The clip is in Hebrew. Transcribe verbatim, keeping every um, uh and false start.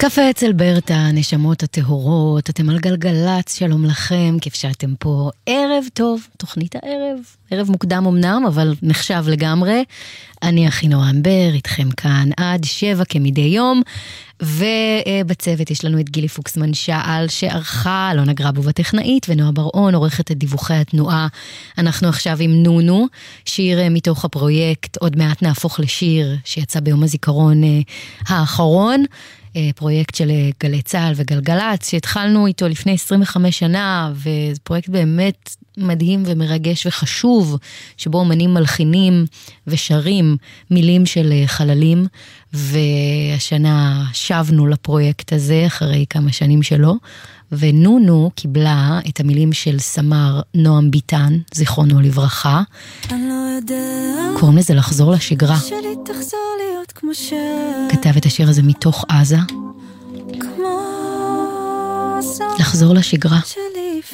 קפה אצל ברטה, נשמות הטהורות, אתם על גלגלץ, שלום לכם, כיף שאתם פה. ערב טוב, תוכנית הערב, ערב מוקדם אמנם, אבל נחשב לגמרי. אני אחינועם בר, איתכם כאן עד שבע כמדי יום, ובצוות יש לנו את גילי פוקסמן שעל שערכה, אלונה גרבוב הטכנאית, ונועה בר-און עורכת את דיווחי התנועה. אנחנו עכשיו עם נונו, שיר מתוך הפרויקט עוד מעט נהפוך לשיר, שיצא ביום הזיכרון האחרון, פרויקט של גלי צהל וגלגלץ, שהתחלנו איתו לפני עשרים וחמש שנה, וזה פרויקט באמת מדהים ומרגש וחשוב, שבו אומנים מלחינים ושרים מילים של חללים, והשנה שבנו לפרויקט הזה אחרי כמה שנים שלו, ונונו קיבלה את המילים של סמר נועם ביטן, זיכרונו לברכה. אני לא יודע, קוראים לזה לחזור לשגרה. שלי תחזור להיות כמו ש... כתב את השיר הזה מתוך עזה. כמו... לחזור לשגרה. שלי